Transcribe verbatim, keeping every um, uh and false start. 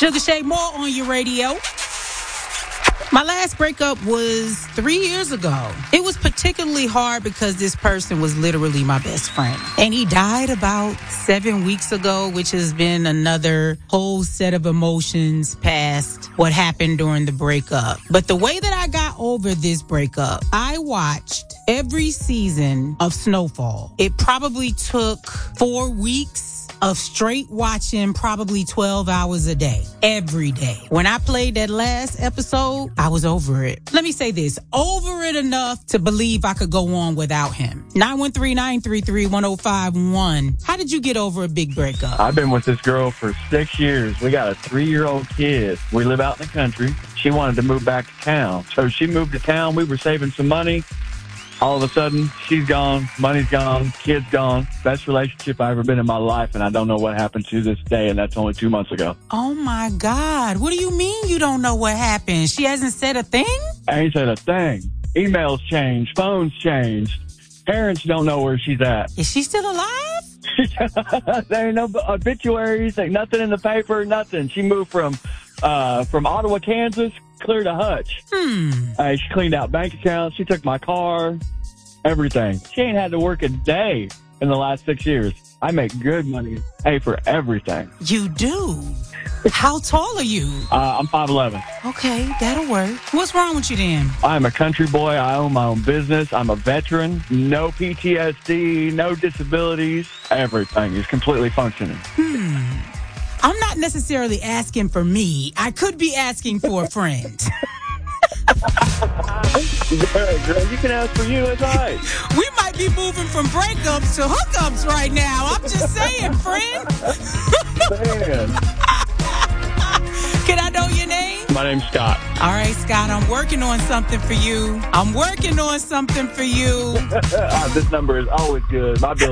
Sugar Shay Moore on your radio. My last breakup was three years ago. It was particularly hard because this person was literally my best friend. And he died about seven weeks ago, which has been another whole set of emotions past what happened during the breakup. But the way that I got over this breakup, I watched every season of Snowfall. It probably took four weeks of straight watching probably twelve hours a day, every day. When I played that last episode, I was over it. Let me say this, over it enough to believe I could go on without him. nine one three, nine three three, one oh five one. How did you get over a big breakup? I've been with this girl for six years. We got a three-year-old kid. We live out in the country. She wanted to move back to town. So she moved to town. We were saving some money. All of a sudden, she's gone, money's gone, kid's gone. Best relationship I've ever been in my life, and I don't know what happened to this day, and that's only two months ago. Oh, my God. What do you mean you don't know what happened? She hasn't said a thing? I ain't said a thing. Emails changed, phones changed. Parents don't know where she's at. Is she still alive? There ain't no obituaries, ain't nothing in the paper, nothing. She moved from uh, from Ottawa, Kansas, clear to Hutch. Hmm. Uh, she cleaned out bank accounts. She took my car, everything. She ain't had to work a day in the last six years. I make good money, pay for everything. You do? How tall are you? Uh, I'm five eleven. Okay, that'll work. What's wrong with you then? I'm a country boy. I own my own business. I'm a veteran. No P T S D, no disabilities. Everything is completely functioning. Hmm. I'm not necessarily asking for me. I could be asking for a friend. Girl, girl, you can ask for you. It's all right. We might be moving from breakups to hookups right now. I'm just saying, friend. Man. Can I know your name? My name's Scott. All right, Scott, I'm working on something for you. I'm working on something for you. uh, this number is always good. My bill